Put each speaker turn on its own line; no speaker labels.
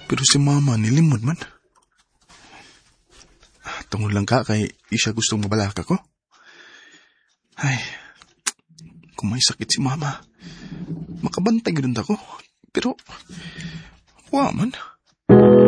Pero si mama nilimod man. Tungod lang ka kay isya gustong mabalaka ko. Ay, kung may sakit si mama, makabantay ganun ako. Pero, wa man.